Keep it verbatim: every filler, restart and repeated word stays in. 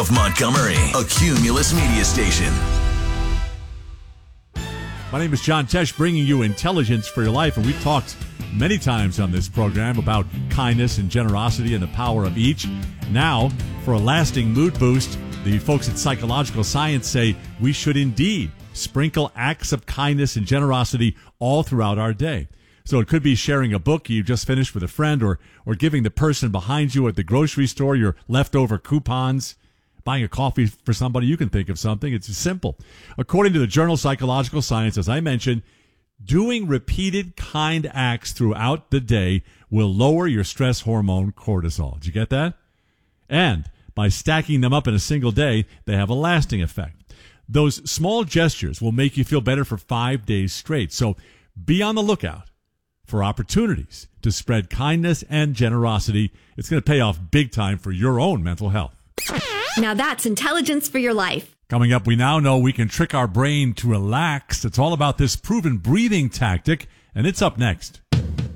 of Montgomery, a Cumulus Media Station. My name is John Tesh, bringing you intelligence for your life, and we've talked many times on this program about kindness and generosity and the power of each. Now, for a lasting mood boost, the folks at Psychological Science say we should indeed sprinkle acts of kindness and generosity all throughout our day. So it could be sharing a book you just finished with a friend, or or giving the person behind you at the grocery store your leftover coupons, buying a coffee for somebody. You can think of something. It's simple. According to the journal Psychological Science, as I mentioned, doing repeated kind acts throughout the day will lower your stress hormone cortisol. Did you get that? And by stacking them up in a single day, they have a lasting effect. Those small gestures will make you feel better for five days straight. So be on the lookout for opportunities to spread kindness and generosity. It's going to pay off big time for your own mental health. Now that's intelligence for your life. Coming up, we now know we can trick our brain to relax. It's all about this proven breathing tactic, and it's up next.